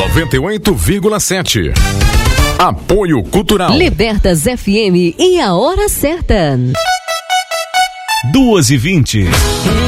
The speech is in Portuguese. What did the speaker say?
98,7. Apoio Cultural. Libertas FM e a hora certa. 2h20.